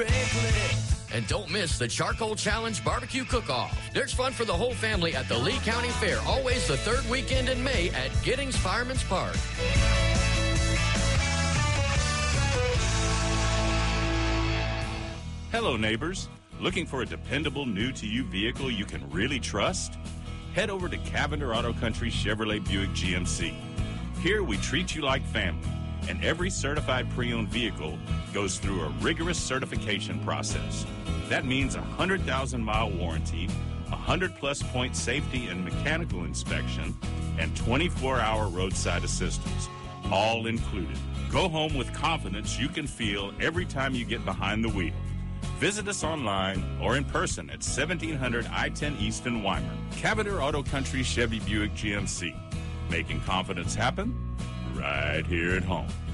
Wrigley. And don't miss the Charcoal Challenge Barbecue Cook-Off. There's fun for the whole family at the Lee County Fair, always the third weekend in May at Giddings Fireman's Park. Hello, neighbors. Looking for a dependable new-to-you vehicle you can really trust? Head over to Cavender Auto Country Chevrolet Buick GMC. Here we treat you like family, and every certified pre-owned vehicle goes through a rigorous certification process. That means a 100,000-mile warranty, 100-plus point safety and mechanical inspection, and 24-hour roadside assistance, all included. Go home with confidence you can feel every time you get behind the wheel. Visit us online or in person at 1700 I-10 East in Weimar. Cavender Auto Country Chevy Buick GMC. Making confidence happen right here at home.